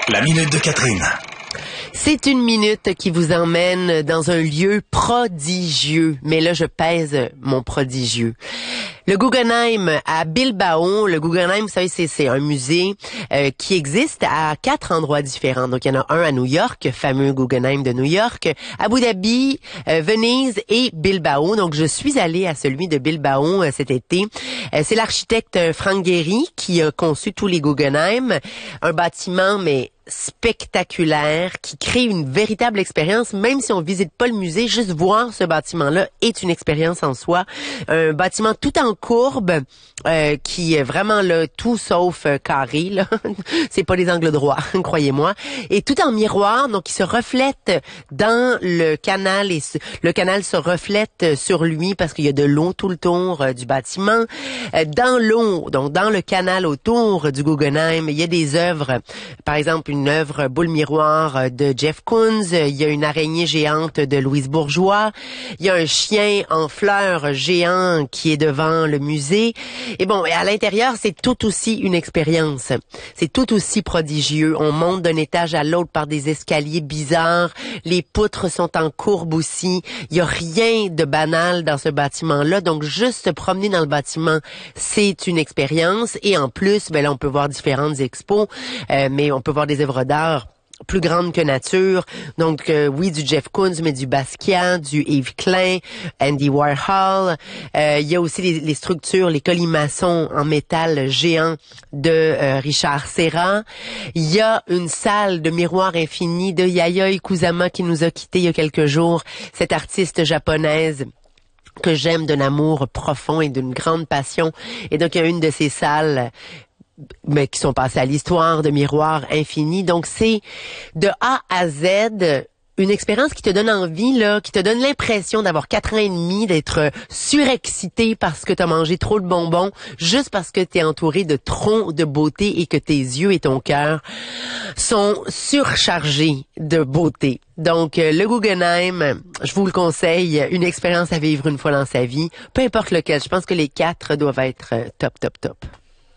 La minute de Catherine. C'est une minute qui vous emmène dans un lieu prodigieux. Mais là, je pèse mon prodigieux. Le Guggenheim à Bilbao. Le Guggenheim, vous savez, c'est un musée qui existe à 4 endroits différents. Donc, il y en a un à New York, fameux Guggenheim de New York, Abu Dhabi, Venise et Bilbao. Donc, je suis allée à celui de Bilbao cet été. C'est l'architecte Frank Gehry qui a conçu tous les Guggenheim. Un bâtiment, mais spectaculaire, qui crée une véritable expérience, même si on visite pas le musée, juste voir ce bâtiment-là est une expérience en soi. Un bâtiment tout en courbe, qui est vraiment là, tout sauf carré, là. C'est pas des angles droits, croyez-moi. Et tout en miroir, donc il se reflète dans le canal et le canal se reflète sur lui parce qu'il y a de l'eau tout le tour du bâtiment. Dans l'eau, donc dans le canal autour du Guggenheim, il y a des œuvres, par exemple une œuvre boule miroir de Jeff Koons, il y a une araignée géante de Louise Bourgeois, il y a un chien en fleurs géant qui est devant le musée. Et bon, à l'intérieur, c'est tout aussi une expérience. C'est tout aussi prodigieux. On monte d'un étage à l'autre par des escaliers bizarres. Les poutres sont en courbe aussi. Il y a rien de banal dans ce bâtiment-là. Donc, juste se promener dans le bâtiment, c'est une expérience. Et en plus, ben là, on peut voir différentes expos, mais on peut voir des œuvres d'art plus grande que nature. Donc, oui, du Jeff Koons, mais du Basquiat, du Yves Klein, Andy Warhol. Il y a aussi les structures, les colimaçons en métal géant de Richard Serra. Il y a une salle de miroirs infinis de Yayoi Kusama qui nous a quittés il y a quelques jours. Cette artiste japonaise que j'aime d'un amour profond et d'une grande passion. Et donc, il y a une de ces salles mais qui sont passés à l'histoire de miroirs infinis. Donc, c'est de A à Z une expérience qui te donne envie, là, qui te donne l'impression d'avoir 4 ans et demi, d'être surexcité parce que tu as mangé trop de bonbons, juste parce que tu es entouré de trop de beauté et que tes yeux et ton cœur sont surchargés de beauté. Donc, le Guggenheim, je vous le conseille, une expérience à vivre une fois dans sa vie, peu importe lequel. Je pense que les 4 doivent être top, top, top.